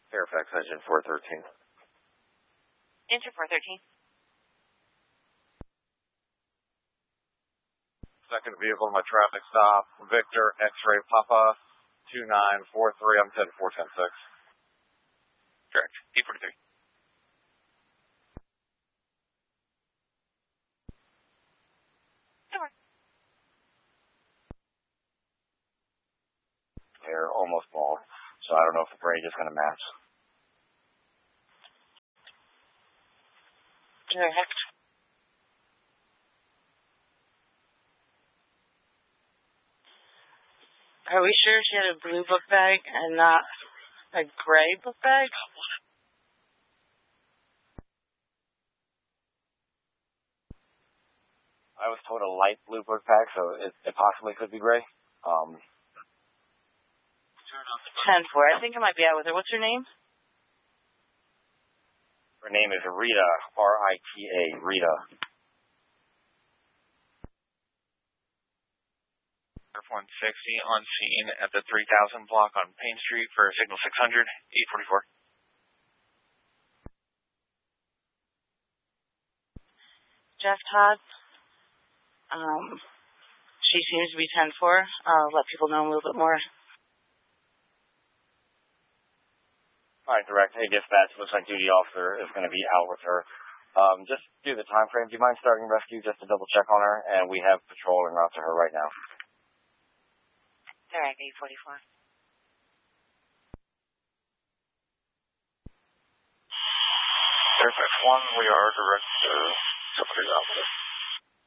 Fairfax engine 413. Engine 413. Second vehicle on my traffic stop, Victor X-Ray Papa 2943. I'm 10416. Correct. 843. They're almost bald, so I don't know if the braid is going to match. Correct. Are we sure she had a blue book bag and not a gray book bag? I was told a light blue book bag, so it possibly could be gray. 10-4. I think I might be out with her. What's her name? Her name is Rita, R-I-T-A, Rita. F-160 on scene at the 3000 block on Payne Street for signal 600, 844. Jeff Todd. She seems to be 10-4. I'll let people know a little bit more. All right, direct. Hey, dispatch. Looks like duty officer is going to be out with her. Just do the time frame. Do you mind starting rescue just to double check on her? And we have patrol en route to her right now. Direct 844. Fairfax 1, we are direct somebody out with us.